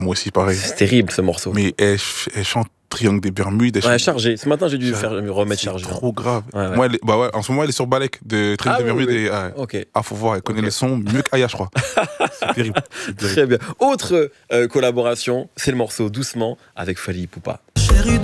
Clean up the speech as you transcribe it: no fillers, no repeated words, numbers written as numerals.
Moi aussi, pareil. C'est terrible ce morceau. Mais elle chante Triangle des Bermudes. Ouais, chargé. Ce matin, j'ai dû me remettre chargé. C'est trop grave. Ouais. Moi, en ce moment, elle est sur Balek de Triangle des Bermudes. Oui. Et, Ok. faut voir, elle connaît le son mieux qu'Aya, je crois. C'est terrible. Très bien. Autre collaboration, c'est le morceau Doucement avec Fally Ipupa.